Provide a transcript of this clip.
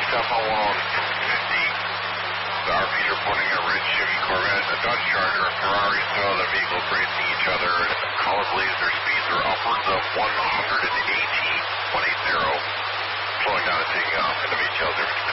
Southbound 1 on 50. The RPs reporting a red Chevy Corvette, a Dodge Charger, a Ferrari, so the vehicles racing each other. Color believes their speeds are upwards of 180, 180, slowing down and taking off. And the VTL 0